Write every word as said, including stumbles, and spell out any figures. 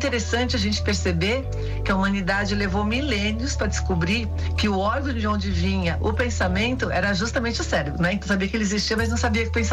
interessante a gente perceber que a humanidade levou milênios para descobrir que o órgão de onde vinha o pensamento era justamente o cérebro, né? Então sabia que ele existia, mas não sabia que o pensamento